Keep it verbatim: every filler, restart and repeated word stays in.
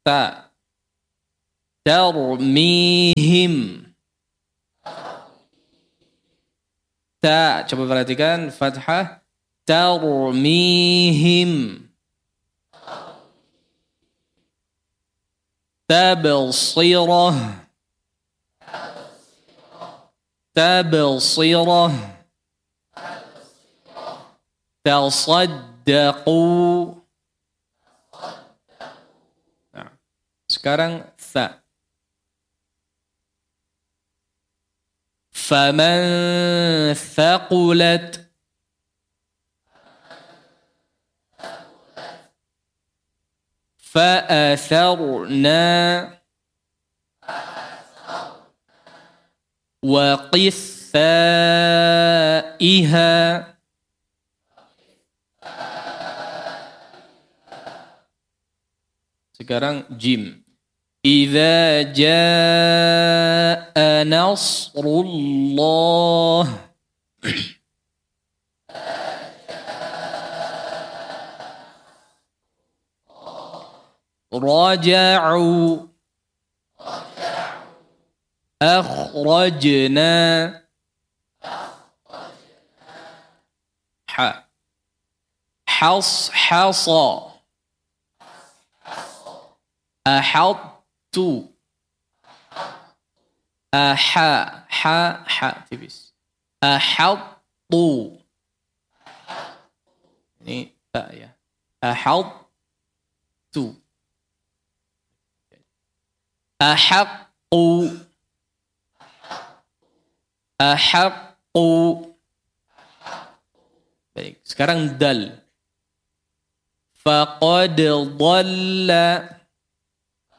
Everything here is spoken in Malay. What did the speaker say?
Ta. Tarmihim. Ta. Coba perhatikan fathah. Tarmihim. Tabsirah. Tabsirah. Tasaddaqu. Nah, sekarang tha. Faman thaqulat. فأثرنا وقثائها sekarang jim إذا جاء نصر الله رجعوا أخرجنا ح حص حصى أحط أحا حا حا tipis أحط ini tak ya أحط أحق أحق. Baik, sekarang dal. Faqad dhalla